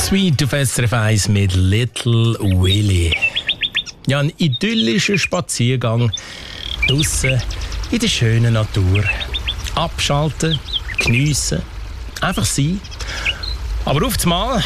Sweet auf SRF 1 mit Little Willy. Ja, ein idyllischer Spaziergang draussen in der schönen Natur. Abschalten, geniessen, einfach sein. Aber auf einmal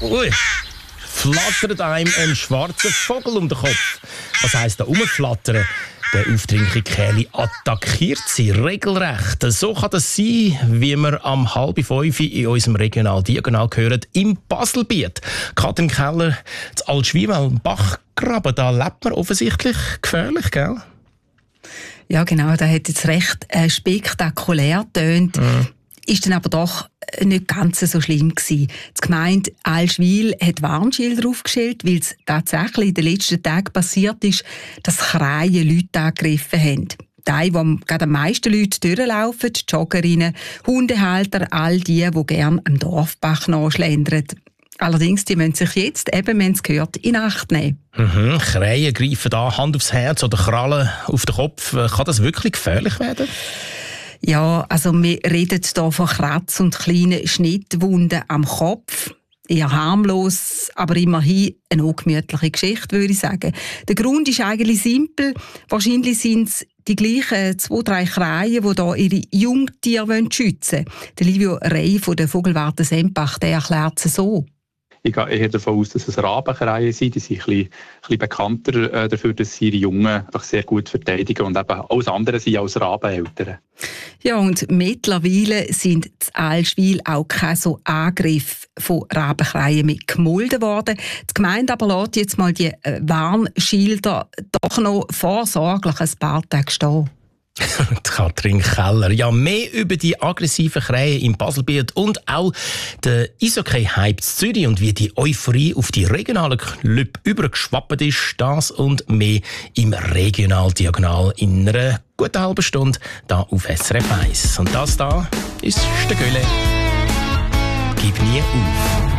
flattert einem ein schwarzer Vogel um den Kopf. Was heisst da rumflattern? Der aufdringliche Kerl attackiert sie regelrecht. So kann das sein, wie wir am 4:30 in unserem Regional Diagonal hören, im Baselbiet. Katrin Keller, das Altschwiewel, Bachgraben, da lebt man offensichtlich gefährlich, gell? Ja, genau, da hat jetzt recht spektakulär getönt. Ist dann aber doch nicht ganz so schlimm gewesen. Die Gemeinde Allschwil hat Warnschilder aufgestellt, weil es tatsächlich in den letzten Tagen passiert ist, dass Kreie Leute angegriffen haben. Die, wo gerade am meisten Leute durchlaufen, die Joggerinnen, Hundehalter, all die gerne am Dorfbach nachschlendern. Allerdings, die müssen sich jetzt, eben, wir haben es gehört, in Acht nehmen. Kreie greifen da Hand aufs Herz oder Krallen auf den Kopf. Kann das wirklich gefährlich werden? Ja, also wir reden hier von Kratz- und kleinen Schnittwunden am Kopf. Eher harmlos, aber immerhin eine ungemütliche Geschichte, würde ich sagen. Der Grund ist eigentlich simpel. Wahrscheinlich sind es die gleichen 2-3 Kreien, die hier ihre Jungtiere schützen wollen. Der Livio Rey von der Vogelwarte Sempach, der erklärt es so. Ich gehe eher davon aus, dass es Rabenkreien sind. Die sind ein bisschen bekannter dafür, dass sie ihre Jungen einfach sehr gut verteidigen und eben alles andere sind als Rabeneltern. Ja, und mittlerweile sind in Allschwil auch keine so Angriffe von Rabenkreien mehr gemolden worden. Die Gemeinde aber lässt jetzt mal die Warnschilder doch noch vorsorglich ein paar Tage stehen. Katrin Keller. Ja, mehr über die aggressiven Krähen im Baselbiet und auch den Eishockey-Hype in Zürich und wie die Euphorie auf die regionalen Clubs übergeschwappt ist, das und mehr im Regional-Diagonal in einer guten halben Stunde da auf SRF 1. Und das da ist der Gülle. Gib nie auf.